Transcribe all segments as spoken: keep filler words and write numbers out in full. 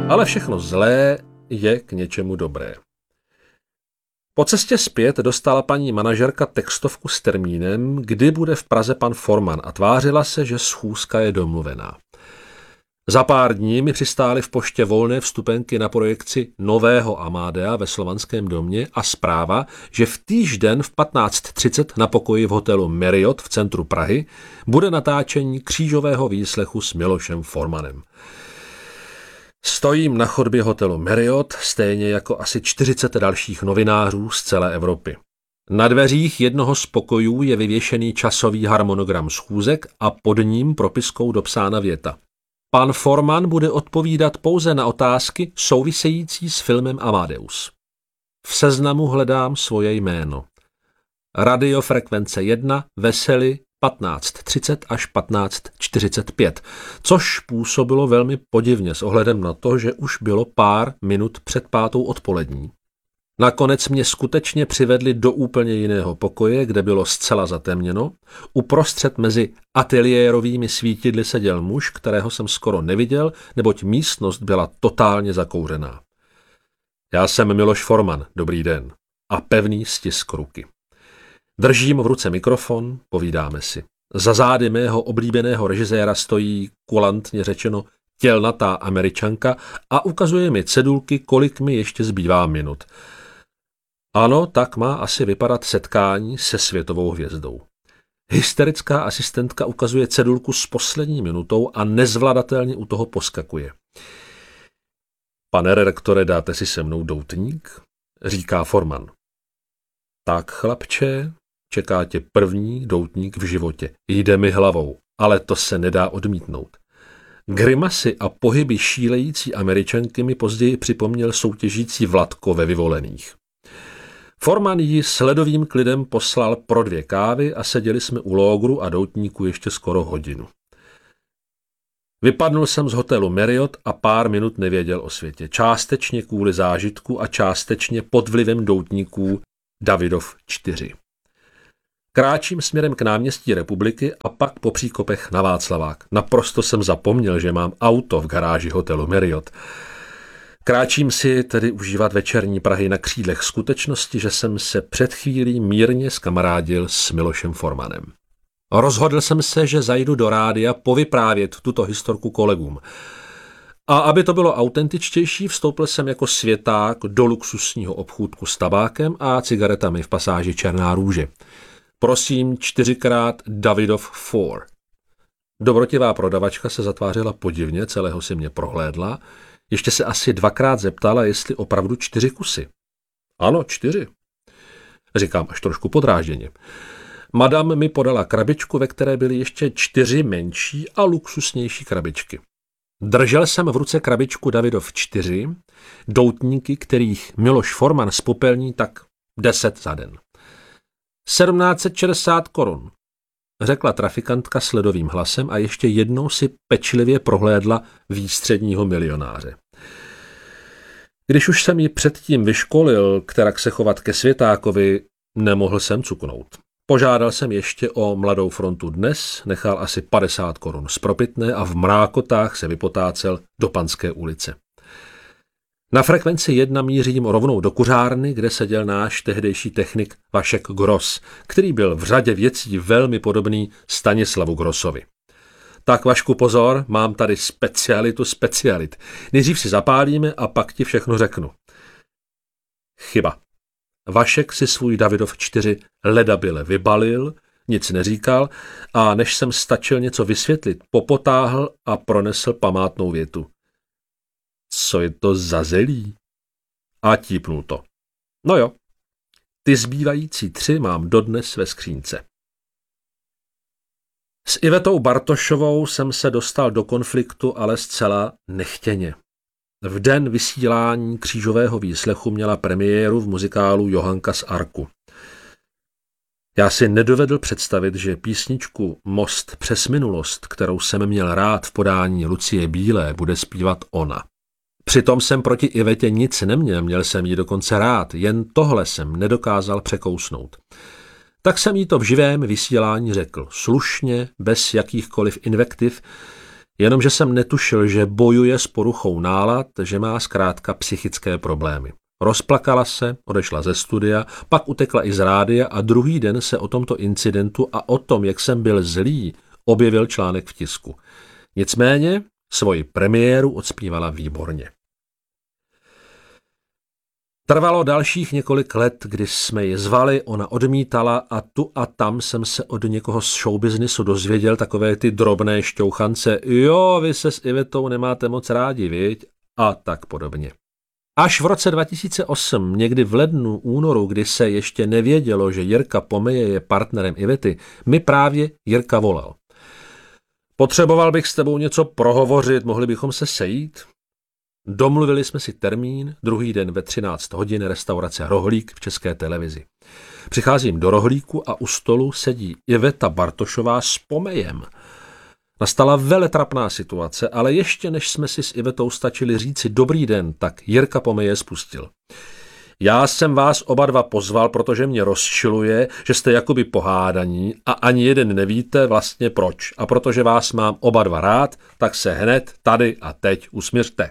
Ale všechno zlé je k něčemu dobré. Po cestě zpět dostala paní manažerka textovku s termínem, kdy bude v Praze pan Forman, a tvářila se, že schůzka je domluvená. Za pár dní mi přistály v poště volné vstupenky na projekci nového Amadea ve Slovanském domě a zpráva, že v týž den v patnáct třicet na pokoji v hotelu Marriott v centru Prahy bude natáčení křížového výslechu s Milošem Formanem. Stojím na chodbě hotelu Marriott, stejně jako asi čtyřicet dalších novinářů z celé Evropy. Na dveřích jednoho z pokojů je vyvěšený časový harmonogram schůzek a pod ním propiskou dopsána věta. Pan Forman bude odpovídat pouze na otázky související s filmem Amadeus. V seznamu hledám svoje jméno. Radiofrekvence jedna, Vesely, patnáct třicet až patnáct čtyřicet pět, což působilo velmi podivně s ohledem na to, že už bylo pár minut před pátou odpolední. Nakonec mě skutečně přivedli do úplně jiného pokoje, kde bylo zcela zatemněno. Uprostřed mezi ateliérovými svítidly seděl muž, kterého jsem skoro neviděl, neboť místnost byla totálně zakouřená. Já jsem Miloš Forman, dobrý den. A pevný stisk ruky. Držím v ruce mikrofon, povídáme si. Za zády mého oblíbeného režiséra stojí, kulantně řečeno, tělnatá Američanka a ukazuje mi cedulky, kolik mi ještě zbývá minut. Ano, tak má asi vypadat setkání se světovou hvězdou. Hysterická asistentka ukazuje cedulku s poslední minutou a nezvladatelně u toho poskakuje. Pane redaktore, dáte si se mnou doutník? Říká Forman. Tak, chlapče, čeká tě první doutník v životě. Jde mi hlavou, ale to se nedá odmítnout. Grimasy a pohyby šílející Američanky mi později připomněl soutěžící Vladko ve Vyvolených. Forman ji s ledovým klidem poslal pro dvě kávy a seděli jsme u lógru a doutníku ještě skoro hodinu. Vypadnul jsem z hotelu Marriott a pár minut nevěděl o světě. Částečně kvůli zážitku a částečně pod vlivem doutníků Davidov čtyři. Kráčím směrem k náměstí Republiky a pak po příkopech na Václavák. Naprosto jsem zapomněl, že mám auto v garáži hotelu Marriott. Kráčím si tedy užívat večerní Prahy na křídlech skutečnosti, že jsem se před chvílí mírně zkamarádil s Milošem Formanem. Rozhodl jsem se, že zajdu do rádia povyprávět tuto historku kolegům. A aby to bylo autentičtější, vstoupil jsem jako světák do luxusního obchůdku s tabákem a cigaretami v pasáži Černá růže. Prosím, čtyřikrát Davidov four. Dobrotivá prodavačka se zatvářila podivně, celého si mě prohlédla. Ještě se asi dvakrát zeptala, jestli opravdu čtyři kusy. Ano, čtyři. Říkám až trošku podrážděně. Madame mi podala krabičku, ve které byly ještě čtyři menší a luxusnější krabičky. Držel jsem v ruce krabičku Davidov čtyři, doutníky, kterých Miloš Forman spopelní tak deset za den. sedmnáct set šedesát korun, řekla trafikantka s ledovým hlasem a ještě jednou si pečlivě prohlédla výstředního milionáře. Když už jsem ji předtím vyškolil, kterak se chovat ke světákovi, nemohl jsem cuknout. Požádal jsem ještě o Mladou frontu dnes, nechal asi padesát korun spropitné a v mrákotách se vypotácel do Panské ulice. Na frekvenci jedna mířím rovnou do kuřárny, kde seděl náš tehdejší technik Vašek Gross, který byl v řadě věcí velmi podobný Stanislavu Grossovi. Tak, Vašku, pozor, mám tady specialitu specialit. Nejdřív si zapálíme a pak ti všechno řeknu. Chyba. Vašek si svůj Davidov čtyři ledabyle vybalil, nic neříkal a než jsem stačil něco vysvětlit, popotáhl a pronesl památnou větu. Co je to za zelí? A típnul to. No jo, ty zbývající tři mám dodnes ve skřínce. S Ivetou Bartošovou jsem se dostal do konfliktu, ale zcela nechtěně. V den vysílání křížového výslechu měla premiéru v muzikálu Johanka z Arku. Já si nedovedl představit, že písničku Most přes minulost, kterou jsem měl rád v podání Lucie Bílé, bude zpívat ona. Přitom jsem proti Ivetě nic neměl, měl jsem ji dokonce rád, jen tohle jsem nedokázal překousnout. Tak jsem jí to v živém vysílání řekl, slušně, bez jakýchkoliv invektiv, Jenomže jsem netušil, že bojuje s poruchou nálad, že má zkrátka psychické problémy. Rozplakala se, odešla ze studia, pak utekla i z rádia a druhý den se o tomto incidentu a o tom, jak jsem byl zlý, objevil článek v tisku. Nicméně svoji premiéru odspívala výborně. Trvalo dalších několik let, kdy jsme ji zvali, ona odmítala a tu a tam jsem se od někoho z showbiznisu dozvěděl takové ty drobné šťouchance. Jo, vy se s Ivetou nemáte moc rádi, viď? A tak podobně. Až v roce dva tisíce osm, někdy v lednu, únoru, kdy se ještě nevědělo, že Jirka Pomeje je partnerem Ivety, mi právě Jirka volal. Potřeboval bych s tebou něco prohovořit, mohli bychom se sejít? Domluvili jsme si termín, druhý den ve třináct hodin, restaurace Rohlík v České televizi. Přicházím do Rohlíku a u stolu sedí Iveta Bartošová s Pomejem. Nastala veletrapná situace, ale ještě než jsme si s Ivetou stačili říci dobrý den, tak Jirka Pomeje spustil. Já jsem vás oba dva pozval, protože mě rozčiluje, že jste jakoby pohádaní a ani jeden nevíte vlastně proč. A protože vás mám oba dva rád, tak se hned tady a teď usmiřte.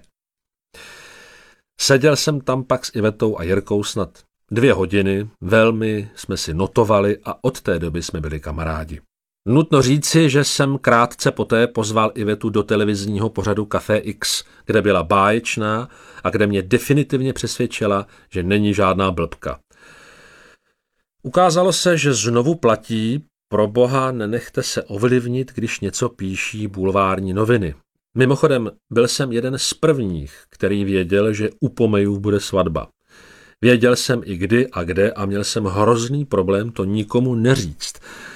Seděl jsem tam pak s Ivetou a Jirkou snad dvě hodiny, velmi jsme si notovali a od té doby jsme byli kamarádi. Nutno říci, že jsem krátce poté pozval Ivetu do televizního pořadu Café X, kde byla báječná a kde mě definitivně přesvědčila, že není žádná blbka. Ukázalo se, že znovu platí, pro boha nenechte se ovlivnit, když něco píší bulvární noviny. Mimochodem, byl jsem jeden z prvních, který věděl, že u Pomejů bude svatba. Věděl jsem i kdy a kde a měl jsem hrozný problém to nikomu neříct.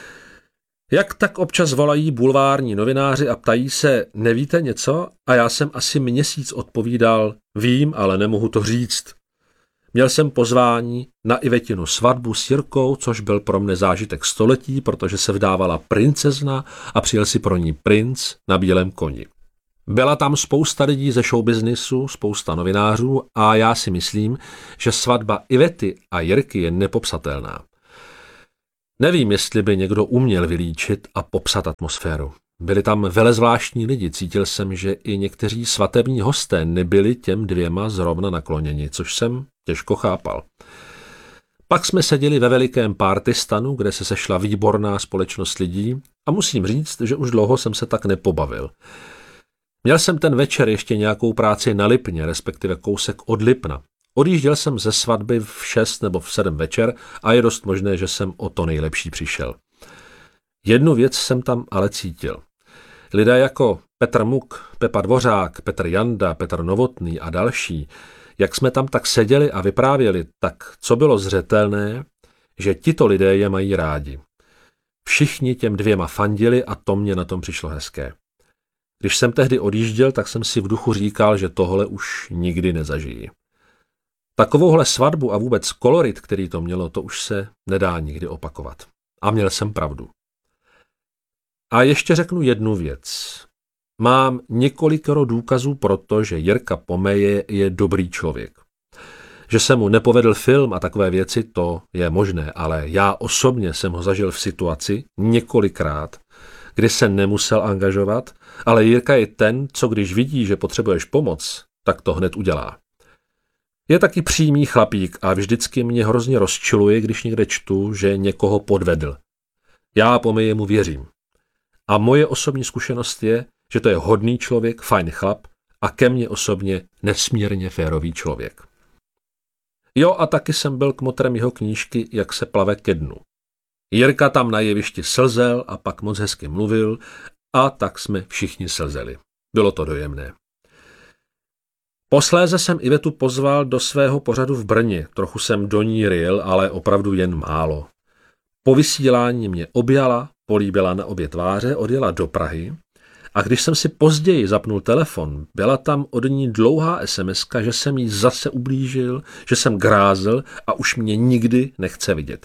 Jak tak občas volají bulvární novináři a ptají se, nevíte něco? A já jsem asi měsíc odpovídal, vím, ale nemohu to říct. Měl jsem pozvání na Ivetinu svatbu s Jirkou, což byl pro mne zážitek století, protože se vdávala princezna a přijel si pro ní princ na bílém koni. Byla tam spousta lidí ze showbiznisu, spousta novinářů a já si myslím, že svatba Ivety a Jirky je nepopsatelná. Nevím, jestli by někdo uměl vylíčit a popsat atmosféru. Byli tam velezvláštní lidi, cítil jsem, že i někteří svatební hosté nebyli těm dvěma zrovna nakloněni, což jsem těžko chápal. Pak jsme seděli ve velikém partystanu, kde se sešla výborná společnost lidí a musím říct, že už dlouho jsem se tak nepobavil. Měl jsem ten večer ještě nějakou práci na Lipně, respektive kousek od Lipna. Odjížděl jsem ze svatby v šest nebo v sedm večer a je dost možné, že jsem o to nejlepší přišel. Jednu věc jsem tam ale cítil. Lidé jako Petr Muk, Pepa Dvořák, Petr Janda, Petr Novotný a další, jak jsme tam tak seděli a vyprávěli, tak co bylo zřetelné, že tito lidé je mají rádi. Všichni těm dvěma fandili a to mě na tom přišlo hezké. Když jsem tehdy odjížděl, tak jsem si v duchu říkal, že tohle už nikdy nezažiji. Takovouhle svatbu a vůbec kolorit, který to mělo, to už se nedá nikdy opakovat. A měl jsem pravdu. A ještě řeknu jednu věc. Mám několikero důkazů pro to, že Jirka Pomeje je dobrý člověk. Že se mu nepovedl film a takové věci, to je možné, ale já osobně jsem ho zažil v situaci několikrát, kdy se nemusel angažovat, ale Jirka je ten, co když vidí, že potřebuješ pomoc, tak to hned udělá. Je taky přímý chlapík a vždycky mě hrozně rozčiluje, když někde čtu, že někoho podvedl. Já Pomejemu věřím. A moje osobní zkušenost je, že to je hodný člověk, fajn chlap a ke mně osobně nesmírně férový člověk. Jo, a taky jsem byl kmotrem jeho knížky Jak se plave ke dnu. Jirka tam na jevišti slzel a pak moc hezky mluvil a tak jsme všichni slzeli. Bylo to dojemné. Posléze jsem Ivetu pozval do svého pořadu v Brně. Trochu jsem do ní ryl, ale opravdu jen málo. Po vysílání mě objala, políbila na obě tváře, odjela do Prahy a když jsem si později zapnul telefon, byla tam od ní dlouhá esemeska, že jsem jí zase ublížil, že jsem grázel a už mě nikdy nechce vidět.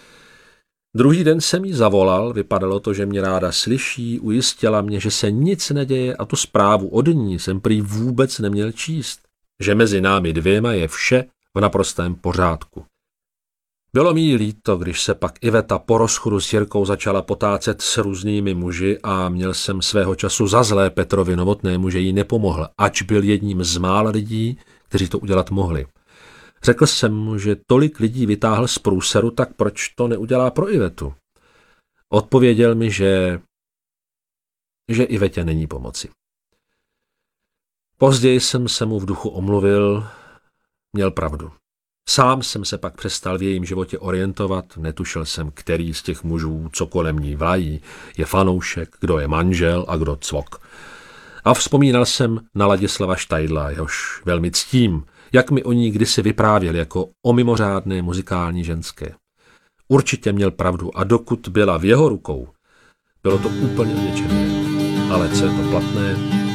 Druhý den jsem jí zavolal, vypadalo to, že mě ráda slyší, ujistila mě, že se nic neděje a tu zprávu od ní jsem prý vůbec neměl číst, že mezi námi dvěma je vše v naprostém pořádku. Bylo mi jí líto, když se pak Iveta po rozchodu s Jirkou začala potácet s různými muži a měl jsem svého času za zlé Petrovi Novotnému, že jí nepomohl, ač byl jedním z mála lidí, kteří to udělat mohli. Řekl jsem mu, že tolik lidí vytáhl z průseru, tak proč to neudělá pro Ivetu? Odpověděl mi, že, že Ivetě není pomoci. Později jsem se mu v duchu omluvil, měl pravdu. Sám jsem se pak přestal v jejím životě orientovat, netušil jsem, který z těch mužů, co kolem ní vlají, je fanoušek, kdo je manžel a kdo cvok. A vzpomínal jsem na Ladislava Štajdla, jehož velmi ctím, jak mi o ní kdysi vyprávěl jako o mimořádné muzikální ženské. Určitě měl pravdu a dokud byla v jeho rukou, bylo to úplně o něčem jiném. Ale co je to platné,